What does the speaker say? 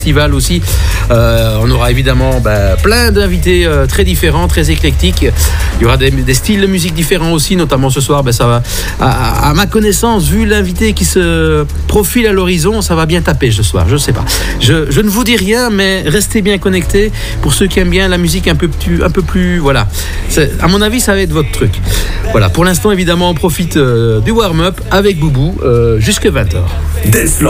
festival aussi. On aura évidemment plein d'invités très différents, très éclectiques. Il y aura des styles de musique différents aussi, notamment ce soir. Ça va, à ma connaissance, vu l'invité qui se profile à l'horizon, ça va bien taper ce soir. Je sais pas. Je ne vous dis rien, mais restez bien connectés pour ceux qui aiment bien la musique un peu plus. Voilà. À mon avis, ça va être votre truc. Voilà. Pour l'instant, évidemment, on profite du warm-up avec Boubou jusqu'à 20h. Dance Floor.